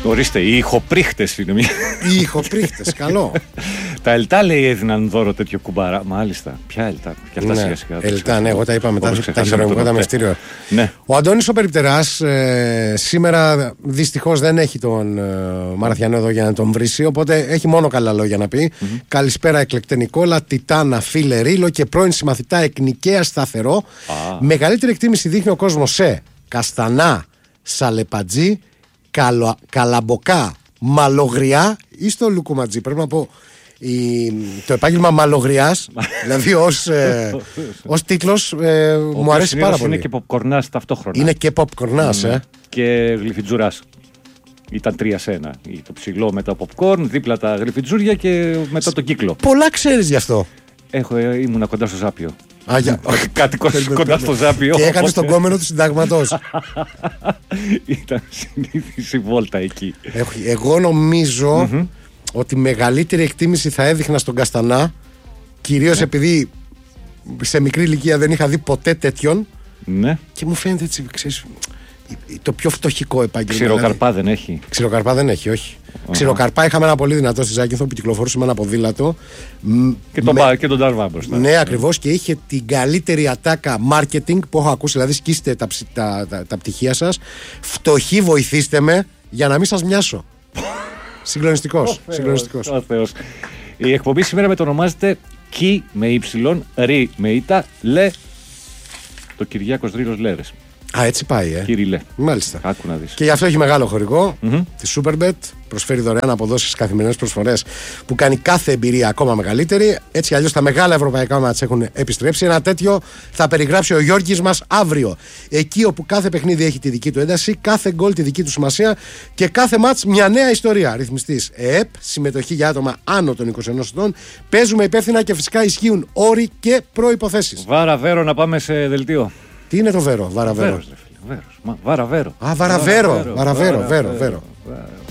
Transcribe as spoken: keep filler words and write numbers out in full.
Ορίστε, οι ηχοπρίχτες είναι μια. Οι ηχοπρίχτες, καλό. Τα Ελτά λέει έδιναν δώρο τέτοιο κουμπάρα. Μάλιστα. Ποια Ελτά? Και αυτά σιγά σιγά. Ελτά, ναι, εγώ τα είπα μετά. Τα χειρονομικό τα μυστήριο. Ναι. Ο Αντώνης ο Περιπτεράς ε, σήμερα δυστυχώς δεν έχει τον ε, Μαραθιανό εδώ για να τον βρήσει. Οπότε έχει μόνο καλά λόγια να πει. Mm-hmm. Καλησπέρα, εκλεκτέ Νικόλα, Τιτάνα, φίλε Ρίλο και πρώην συμμαθητά εκ Νικαία σταθερό. Ah. Μεγαλύτερη εκτίμηση δείχνει ο κόσμος σε Καστανά, Σαλεπατζή, Καλο, Καλαμποκά, Μαλογριά ή στο Λουκουματζή. Πρέπει να πω η, το επάγγελμα Μαλογριάς, δηλαδή ως, ε, ως τίτλος ε, μου αρέσει πάρα πολύ. Είναι και ποπκορνάς ταυτόχρονα. Είναι και ποπκορνάς, ε. Και γλυφιτζουράς. Ήταν τρία σε ένα. Το ψηλό με τα popcorn, δίπλα τα γλυφιτζούρια και μετά τον κύκλο. Πολλά ξέρεις γι' αυτό. Έχω, ε, ήμουνα κοντά στο Ζάπιο. Α, για... Κάτι κοντά στο Ζάπιο. Και έκανες τον κόμενο του συντάγματος. Ήταν συνήθιση βόλτα εκεί. Εγώ νομίζω mm-hmm. ότι μεγαλύτερη εκτίμηση θα έδειχνα στον Καστανά, κυρίως ναι. επειδή σε μικρή ηλικία δεν είχα δει ποτέ τέτοιον. Ναι. Και μου φαίνεται έτσι, ξέρεις, το πιο φτωχικό επάγγελμα. Ξηροκαρπά δηλαδή. Δεν έχει. Ξηροκαρπά δεν έχει, όχι. Uh-huh. Ξηροκαρπά είχαμε ένα πολύ δυνατό στη Ζάκυνθο που κυκλοφορούσε με ένα ποδήλατο. Και τον, με... τον Ταρβά μπροστά. Ναι, ακριβώς, και είχε την καλύτερη ατάκα marketing που έχω ακούσει. Δηλαδή, σκίστε τα, τα, τα, τα πτυχία σας. Φτωχοί, βοηθήστε με για να μην σας μοιάσω. Συγκλονιστικός. Συγκλονιστικός. Ο Θεός. Η εκπομπή σήμερα μετονομάζεται Κι με ύψιλον, Ρι με Ήτα, Λε. Το Κυριάκος Δρύλος Λέρες. Α, έτσι πάει, ε. Κύριε. Μάλιστα. Άκου να δεις. Και γι' αυτό έχει μεγάλο χορηγό. Mm-hmm. Τη Superbet. Προσφέρει δωρεάν αποδόσεις στις καθημερινές προσφορές που κάνει κάθε εμπειρία ακόμα μεγαλύτερη. Έτσι αλλιώς τα μεγάλα ευρωπαϊκά μάτς έχουν επιστρέψει. Ένα τέτοιο θα περιγράψει ο Γιώργης μας αύριο. Εκεί όπου κάθε παιχνίδι έχει τη δική του ένταση, κάθε γκολ τη δική του σημασία και κάθε μάτς μια νέα ιστορία. Ρυθμιστής ΕΕΠ, συμμετοχή για άτομα άνω των είκοσι ενός ετών. Παίζουμε υπεύθυνα και φυσικά ισχύουν όροι και προϋποθέσεις. Βάρα Βέρο, να πάμε σε δελτίο. Τι είναι το Βέρο, Βάρα Βέρο. Βάρα Βέρο. Α, Βάρα Βέρο. Βάρα Βέρο. Βάρα Βέρο.